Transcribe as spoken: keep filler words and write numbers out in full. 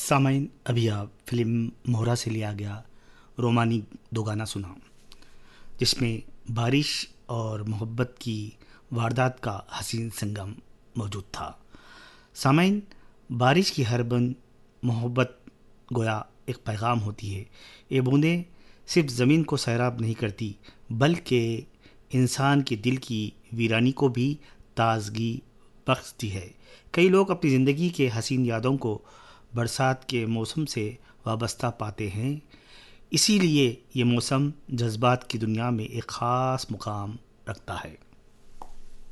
सामाइन, अभी आप फिल्म मोहरा से लिया गया रोमानी दो गाना सुना, जिसमें बारिश और मोहब्बत की वारदात का हसीन संगम मौजूद था। सामाइन, बारिश की हर बूंद मोहब्बत गोया एक पैगाम होती है। ये बूंदें सिर्फ ज़मीन को सैराब नहीं करती, बल्कि इंसान के दिल की वीरानी को भी ताजगी बख्शती है। कई लोग अपनी ज़िंदगी के हसीन यादों को बरसात के मौसम से वाबस्ता पाते हैं, इसीलिए ये मौसम जज्बात की दुनिया में एक ख़ास मुकाम रखता है।